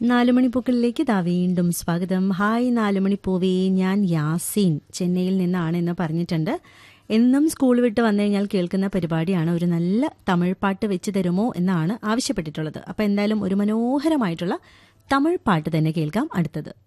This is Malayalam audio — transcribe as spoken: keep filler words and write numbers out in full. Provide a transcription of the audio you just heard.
നാലുമണിപ്പൂക്കളിലേക്ക് ദാ വീണ്ടും സ്വാഗതം. ഹായ് നാലുമണിപ്പൂവേ, ഞാൻ യാസീൻ ചെന്നൈയിൽ നിന്നാണ് എന്ന് പറഞ്ഞിട്ടുണ്ട്. എന്നും സ്കൂൾ വിട്ട് വന്നു കഴിഞ്ഞാൽ കേൾക്കുന്ന പരിപാടിയാണ്. ഒരു നല്ല തമിഴ് പാട്ട് വെച്ച് തരുമോ എന്നാണ് ആവശ്യപ്പെട്ടിട്ടുള്ളത്. അപ്പോൾ എന്തായാലും ഒരു മനോഹരമായിട്ടുള്ള തമിഴ് പാട്ട് തന്നെ കേൾക്കാം അടുത്തത്.